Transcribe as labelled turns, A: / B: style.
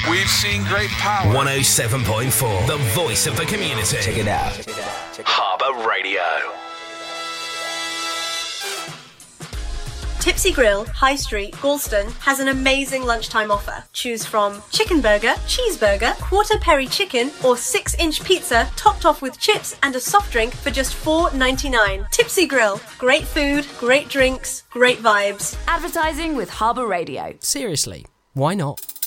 A: We've seen great power.
B: 107.4, the voice of the community.
C: Check it out.
B: Harbour Radio.
D: Tipsy Grill, High Street, Galston, has an amazing lunchtime offer. Choose from chicken burger, cheeseburger, quarter peri chicken, or 6-inch pizza topped off with chips and a soft drink for just $4.99. Tipsy Grill. Great food, great drinks, great vibes.
E: Advertising with Harbour Radio.
F: Seriously, why not?